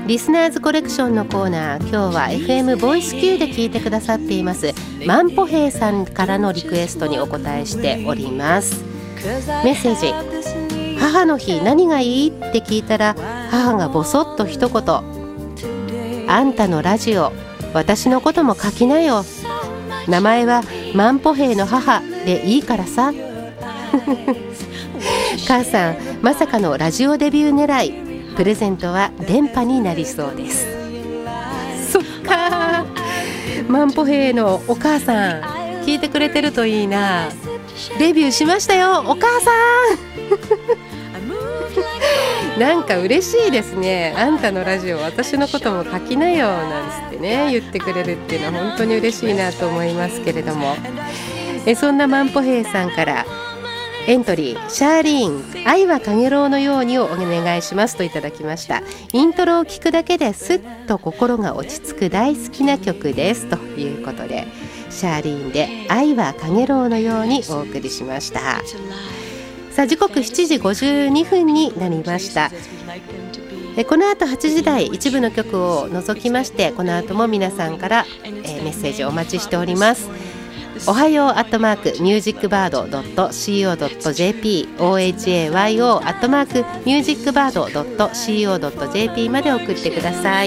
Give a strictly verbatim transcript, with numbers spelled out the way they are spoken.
リスナーズコレクションのコーナー、今日は エフエム ボイス Q で聞いてくださっていますマンポヘイさんからのリクエストにお答えしております。メッセージ、母の日何がいいって聞いたら、母がボソッと一言、あんたのラジオ私のことも書きなよ、名前はマンポヘイの母でいいからさ母さん、まさかのラジオデビュー狙い、プレゼントは電波になりそうです。そっか、マンポヘイのお母さん聞いてくれてるといいな。デビューしましたよお母さんなんか嬉しいですね。あんたのラジオ私のことも書きなよなんつってね言ってくれるっていうのは本当に嬉しいなと思いますけれども、えそんなマンポヘイさんからエントリー、シャーリーン愛はかげろうのようにをお願いしますといただきました。イントロを聞くだけですっと心が落ち着く大好きな曲ですということで、シャーリーンで愛はかげろうのようにお送りしました。さあ時刻しちじごじゅうにふんになりました。えこの後はちじ台一部の曲を除きまして、この後も皆さんから、えー、メッセージお待ちしております。おはようアットマークミュージックバードドット シーオー ドット ジェーピー オーエイチエーワイオー アットマークミュージックバードドット シーオー ドット ジェーピー まで送ってください。